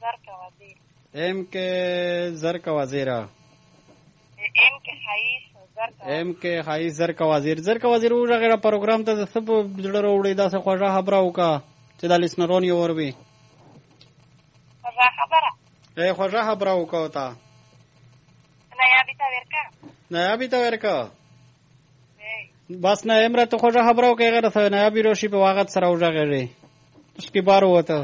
ام کې زر کا وزیر ام کې خایس زر کا وزیر وغیرہ پروګرام ته د سب جوړ وړي دا څه خوږه خبره وکا چې د لیسنرون یو وربي خوږه خبره وکا تا نایابی تا ورکا بس نه امره ته خوږه خبره وکړه غیر څه نایابی روشي په واغت سره وځغړي اسکی بار وته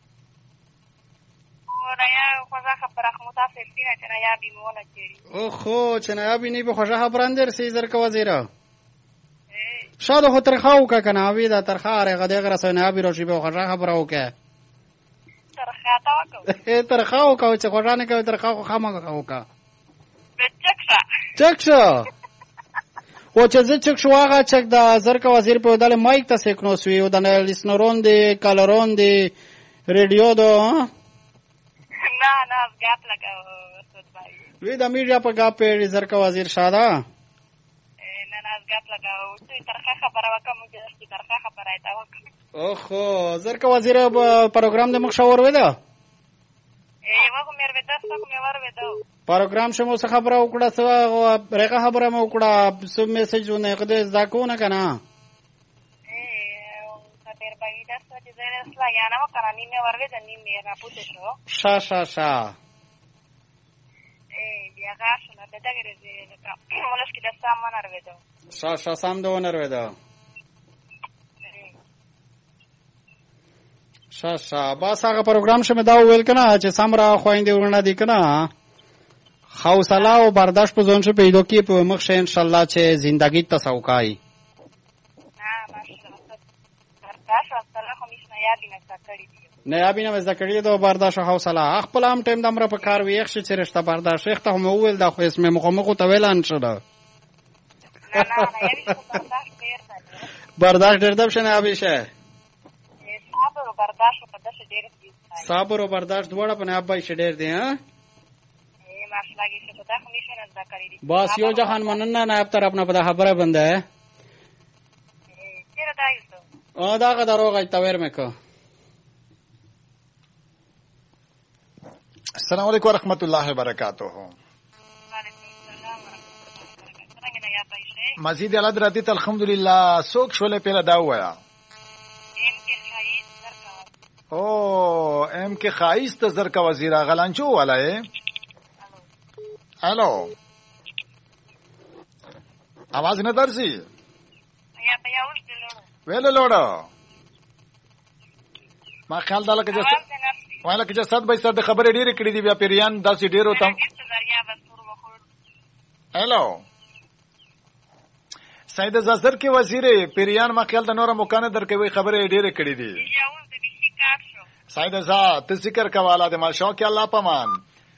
اوخو چې نایابی نه به خوږه خبره اندر سي زر کا وزیره شاده هو ترخاو کا کنه اوی دا ترخاره غده غره څه نایابی روشي په خوږه خبره وکړه ترخاو کا چې خوږه نه کوي ترخاو خامه وکړه چکشا او چې زه چک شو هغه چک د زر کا وزیر په وداله مایک ته سکنو سوی او د لیسنرون دی کالرون دی ریډیو دو نه غاپ لگاو وی د میډیا په غاپ په زر کا وزیر شاده نه غاپ لگاو چې ترخه خبره وکم چې ترخه خبره ایته وکم اوخو زر کا وزیر پروګرام د مخشور ودا وګو مې ورته څه کوم ورته پروګرام شمو څه خبره وکړه څه رګه خبره مو وکړه سو میسجونه کده ځکو نه کنه تیر باندې تاسو چې زه رسلا یا نه وکړه نیمه ورته نیمه را پوتې شو شا بیا غاښ نه دغه دې نو ولس کې د سامان ورته شا سام دونه ورته شا بس هغه پروګرام شمه دا ویل کنه چې سمرا خويندې ورنه دي کنه حوصله او برداشت په ځون شو پیدا کی په مخ شه ان شاء الله چې زندگی ته سوکای نه یابی نه ذکرې دا برداشت او حوصله خپل هم ټیم دمره په کار ویښ شي چې رشتہ برداشت شیخ ته مو ویل دا خو اسمه مخمخ ته ویل ان شاء الله برداشت ډېر دب شنه ابي شه صبر او برداشت دواړه په نه ابای شه ډېر دي ها بس یو جهان مننه نائب تر اپنا پدا خبره بنده ہے دا کا دروغ تاویر میں کو السلام علیکم ورحمۃ اللہ وبرکاتہ مزید اعلی دراتیت الحمدللہ سوک شولے پہلا دا ہوا او ایم کے خائص تزر کا وزیر غلانچو والا ہے ہیلو आवाज نه درځي یا ویل لوړو ما خیال داله کې وایله کې 100% خبرې ډېرې کړې دي بیا پیریان داسې ډېرو تم هیلو سید زازر کې وزیر پیریان ما خیال د نور مکانه درکوي خبرې ډېرې کړې دي سید زا ته ذکر کواله د مال شوق الله پمان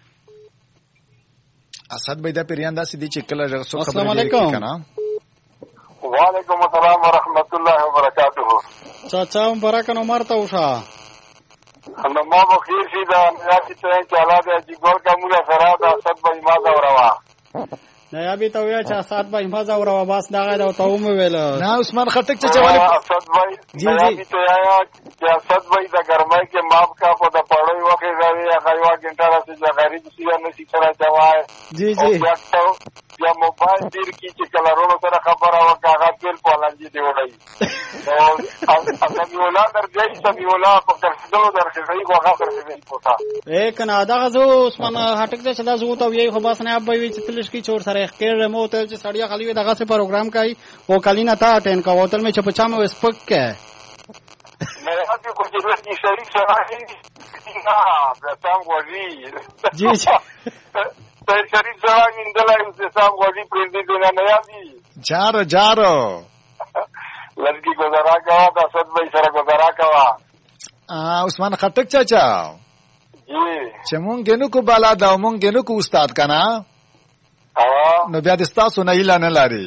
اسد بھائی دا پیریان دا سیدی چکل رسول خبر السلام علیکم وعلیکم السلام ورحمۃ اللہ وبرکاتہ چاچا مبارکن عمر تا وشا نو ما بخیر شي دا میاشتې ته چاله دا چې ګور کا مولا سره دا اسد بھائی ما دا وروا نه یا به تو یا چې اسد بھائی ما دا وروا بس دا غا ته وم ویل نه عثمان خټک چې چواله اسد بھائی جی ته یا چې اسد بھائی دا ګرمای کې ماپ کا په د پړوي وخت غوي یا غوا ګنټه راځي چې غریب سیه نه شي سره جوای جی یا موبایل دیر کی چې کلرونو سره خبره وکړه هغه تل په لنجي دی وړي او اصلي ولا درځي چې ولا په ترڅو درځي هغه درځي پوتا ایک نه دا غزو عثمان هټک دې صدا زو ته وی خو بس نه اب وی چې تلش کی چور سره خیر ریموت چې سړیا خالی وي دغه سه پروګرام کوي او کلینا تا اٹینډ کا ہوتل میں چپچا میں سپک کے میں ابھی کچھ لڑکی شریک سره نه بتام غوړي جی شریف صاحب اندلای صاحب غوړي پرېږدي دنیا نه یادي جارو لڑکی گزارا کوا دا اسد بھائی سره گزارا کوا عثمان خټک چاچا جی چې مونږ نو کو بالا دا مونږ نو کو استاد کنا نو بیا د تاسو نه اله نه لاري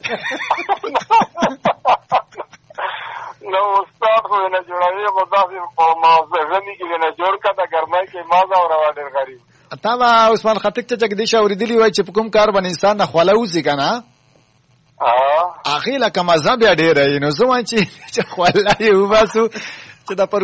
نو استاد خو نه جوړوي خو داسې په موضوعي کې نه جوړ کړه ګرمای کې مازه او روا ډېر غریب تا عثمان خټک ته جګدیش اوریدلی وای چې کوم کار باندې انسان نه خلاوځي کنه اخیله کما زبیا ډېر نو زما چې خلای وباسو چې دا